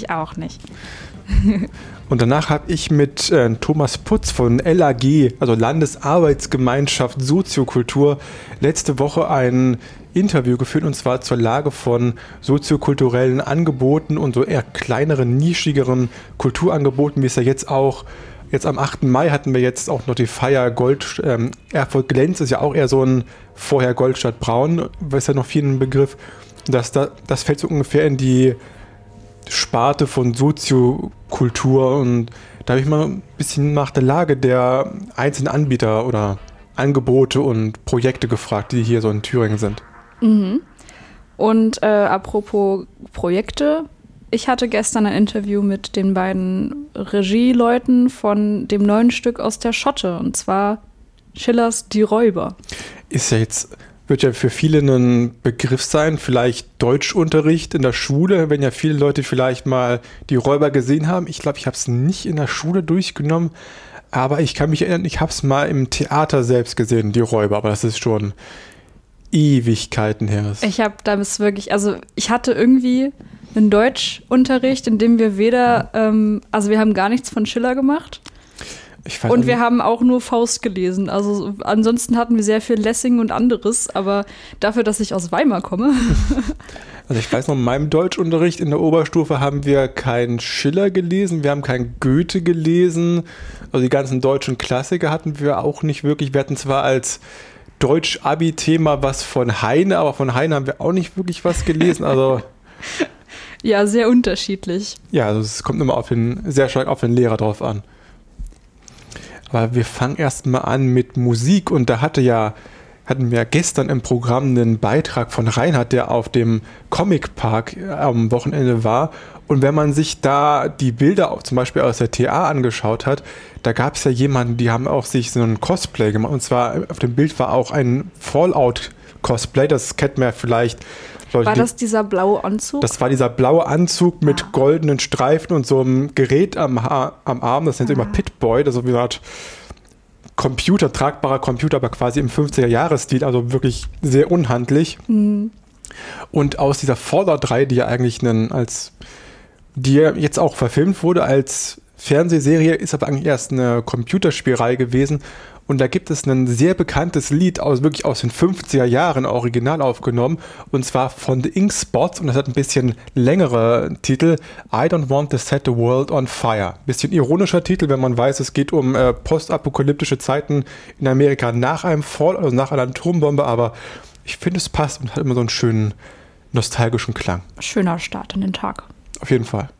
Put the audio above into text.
ich auch nicht. Und danach habe ich mit Thomas Putz von LAG, also Landesarbeitsgemeinschaft Soziokultur, letzte Woche ein Interview geführt, und zwar zur Lage von soziokulturellen Angeboten und so eher kleineren, nischigeren Kulturangeboten, wie es ja jetzt am 8. Mai hatten wir jetzt auch noch die Feier Erfurt Glänz, ist ja auch eher so ein vorher Goldstadt Braun, ist ja noch viel ein Begriff. Das fällt so ungefähr in die Sparte von Soziokultur, und da habe ich mal ein bisschen nach der Lage der einzelnen Anbieter oder Angebote und Projekte gefragt, die hier so in Thüringen sind. Mhm. Und apropos Projekte, ich hatte gestern ein Interview mit den beiden Regieleuten von dem neuen Stück aus der Schotte, und zwar Schillers Die Räuber. Wird ja für viele ein Begriff sein, vielleicht Deutschunterricht in der Schule, wenn ja viele Leute vielleicht mal die Räuber gesehen haben. Ich glaube, ich habe es nicht in der Schule durchgenommen, aber ich kann mich erinnern, ich habe es mal im Theater selbst gesehen, die Räuber, aber das ist schon Ewigkeiten her. Ich hatte irgendwie einen Deutschunterricht, in dem wir wir haben gar nichts von Schiller gemacht. Und wir haben auch nur Faust gelesen. Also ansonsten hatten wir sehr viel Lessing und anderes, aber dafür, dass ich aus Weimar komme. Also ich weiß noch, in meinem Deutschunterricht in der Oberstufe haben wir keinen Schiller gelesen, wir haben keinen Goethe gelesen. Also die ganzen deutschen Klassiker hatten wir auch nicht wirklich. Wir hatten zwar als Deutsch-Abi-Thema was von Heine, aber von Heine haben wir auch nicht wirklich was gelesen. Also ja, sehr unterschiedlich. Ja, also es kommt immer sehr stark auf den Lehrer drauf an. Aber wir fangen erstmal an mit Musik, und da hatten wir gestern im Programm einen Beitrag von Reinhard, der auf dem Comic Park am Wochenende war. Und wenn man sich da die Bilder auch zum Beispiel aus der TA angeschaut hat, da gab es ja jemanden, die haben auch sich so ein Cosplay gemacht. Und zwar auf dem Bild war auch ein Fallout-Cosplay, das kennt man ja vielleicht. Leute, war das dieser blaue Anzug? Das war dieser blaue Anzug mit goldenen Streifen und so einem Gerät am Arm, das nennt sich immer Pit-Boy, das ist so wie eine Art tragbarer Computer, aber quasi im 50er-Jahres-Stil, also wirklich sehr unhandlich. Mhm. Und aus dieser Fallout-Reihe, die jetzt auch verfilmt wurde als Fernsehserie, ist aber eigentlich erst eine Computerspielreihe gewesen. Und da gibt es ein sehr bekanntes Lied wirklich aus den 50er Jahren original aufgenommen, und zwar von The Ink Spots, und das hat ein bisschen längere Titel, I Don't Want to Set the World on Fire. Bisschen ironischer Titel, wenn man weiß, es geht um postapokalyptische Zeiten in Amerika nach einem Fall, also nach einer Atombombe, aber ich finde, es passt und hat immer so einen schönen nostalgischen Klang. Schöner Start in den Tag. Auf jeden Fall.